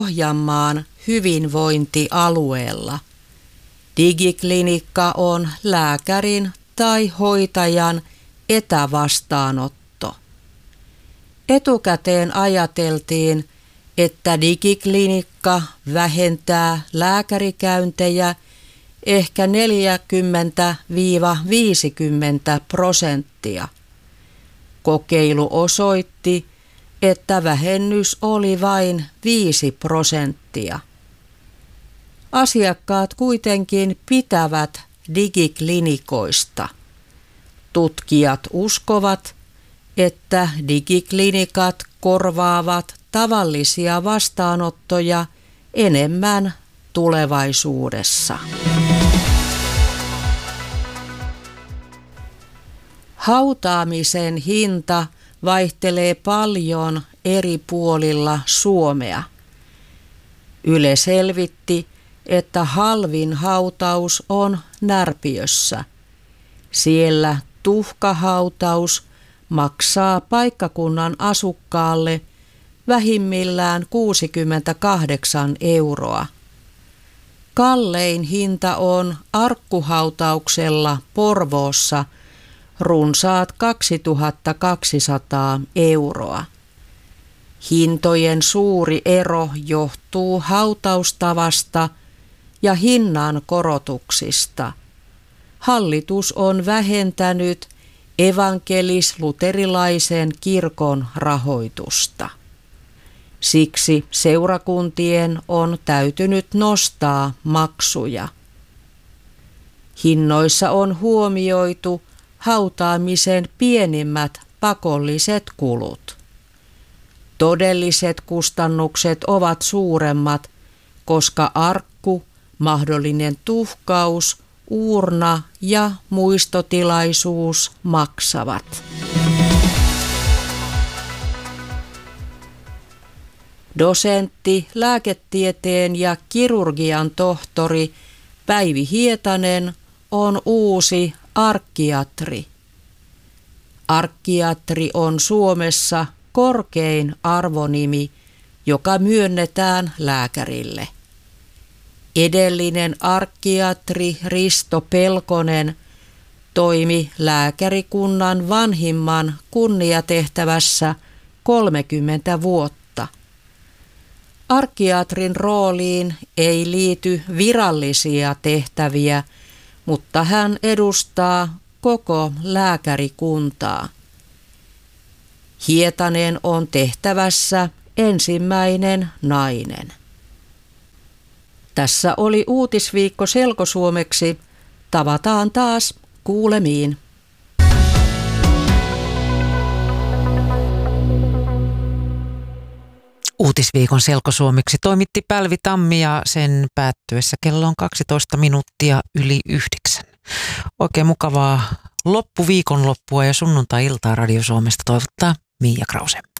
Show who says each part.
Speaker 1: Pohjanmaan hyvinvointialueella. Digiklinikka on lääkärin tai hoitajan etävastaanotto. Etukäteen ajateltiin, että digiklinikka vähentää lääkärikäyntejä ehkä 40–50%. Kokeilu osoitti, että vähennys oli vain 5%. Asiakkaat kuitenkin pitävät digiklinikoista. Tutkijat uskovat, että digiklinikat korvaavat tavallisia vastaanottoja enemmän tulevaisuudessa. Hautaamisen hinta vaihtelee paljon eri puolilla Suomea. Yle selvitti, että halvin hautaus on Närpiössä. Siellä tuhkahautaus maksaa paikkakunnan asukkaalle vähimmillään 68 €. Kallein hinta on arkkuhautauksella Porvoossa runsaat 2200 €. Hintojen suuri ero johtuu hautaustavasta ja hinnan korotuksista. Hallitus on vähentänyt evankelis-luterilaisen kirkon rahoitusta. Siksi seurakuntien on täytynyt nostaa maksuja. Hinnoissa on huomioitu hautaamisen pienimmät pakolliset kulut. Todelliset kustannukset ovat suuremmat, koska arkku, mahdollinen tuhkaus, uurna ja muistotilaisuus maksavat. Dosentti, lääketieteen ja kirurgian tohtori Päivi Hietanen on uusi arkkiatri. Arkkiatri on Suomessa korkein arvonimi, joka myönnetään lääkärille. Edellinen arkkiatri Risto Pelkonen toimi lääkärikunnan vanhimman kunniatehtävässä 30 vuotta. Arkkiatrin rooliin ei liity virallisia tehtäviä, mutta hän edustaa koko lääkärikuntaa. Hietanen on tehtävässä ensimmäinen nainen. Tässä oli Uutisviikko selkosuomeksi. Tavataan taas kuulemiin.
Speaker 2: Uutisviikon selkosuomeksi toimitti Pälvi Tammi ja sen päättyessä kello on 12:12. Oikein mukavaa viikonloppua ja sunnuntai-iltaa Radio Suomesta toivottaa Miia Krause.